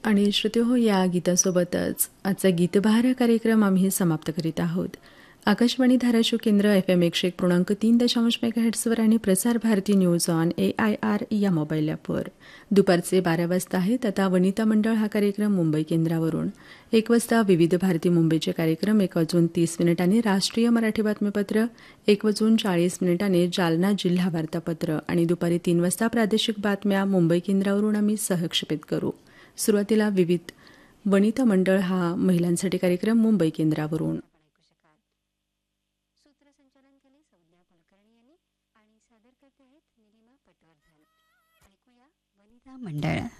आणि श्रोतेहो, या गीतासोबतच आजचा गीतबहार कार्यक्रम आम्ही समाप्त करीत आहोत. आकाशवाणी धाराशिव केंद्र FM 101.3 मेगाहर्ट्झवर आणि Prasar Bharati news on AIR या मोबाईल ॲपवर दुपारचे 12 वाजता आहेत. आता वनिता मंडळ हा कार्यक्रम मुंबई केंद्रावरून, 1 वाजता विविध भारती मुंबईचे कार्यक्रम, 1:30 राष्ट्रीय मराठी बातमीपत्र, 1:40 जालना जिल्हा वार्तापत्र आणि दुपारी 3 वाजता प्रादेशिक बातम्या मुंबई केंद्रावरून आम्ही सहक्षेपित करू. सुरुवातीला विविध वनिता मंडळ हा महिलांसाठी कार्यक्रम मुंबई केंद्रावरून. सूत्रसंचालन केले संज्ञा कुलकर्णी यांनी आणि सादर करते आहेत निलिमा पटवर्धन. ऐकूया वनिता मंडळ.